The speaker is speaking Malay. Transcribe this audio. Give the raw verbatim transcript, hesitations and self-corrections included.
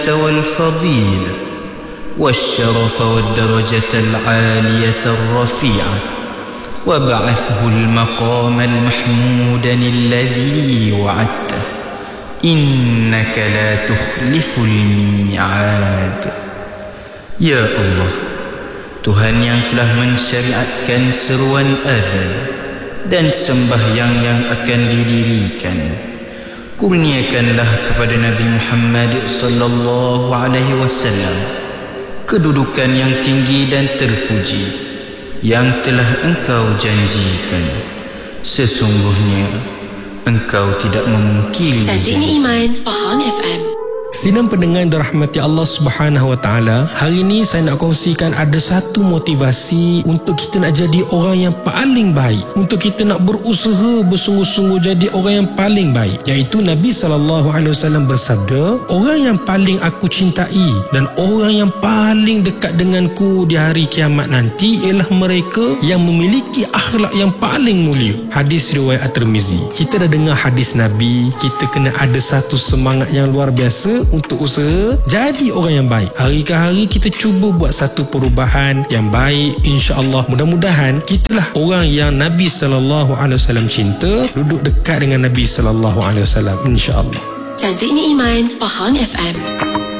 والفضيلة والشرف والدرجة العالية الرفيعة وابعثه المقام المحمود الذي وعدته إنك لا تخلف الميعاد. Ya Allah, Tuhan yang telah mensyariatkan seruan azan dan sembahyang yang akan didirikan, kurniakanlah kepada Nabi Muhammad sallallahu alaihi wasallam kedudukan yang tinggi dan terpuji yang telah Engkau janjikan. Sesungguhnya Engkau tidak memungkiri. Cantiknya Iman, Pahang F M. Sidang pendengar yang dirahmati Allah Subhanahu Wa Taala, hari ini saya nak kongsikan ada satu motivasi untuk kita nak jadi orang yang paling baik, untuk kita nak berusaha bersungguh-sungguh jadi orang yang paling baik, iaitu Nabi sallallahu alaihi wasallam bersabda, orang yang paling aku cintai dan orang yang paling dekat denganku di hari kiamat nanti ialah mereka yang memiliki akhlak yang paling mulia. Hadis riwayat At-Tirmizi. Kita dah dengar hadis Nabi, kita kena ada satu semangat yang luar biasa untuk usaha jadi orang yang baik. Hari ke hari kita cuba buat satu perubahan yang baik. InsyaAllah, mudah-mudahan kitalah orang yang Nabi sallallahu alaihi wasallam cinta, duduk dekat dengan Nabi sallallahu alaihi wasallam, insyaAllah. Cantiknya Iman, Pahang F M.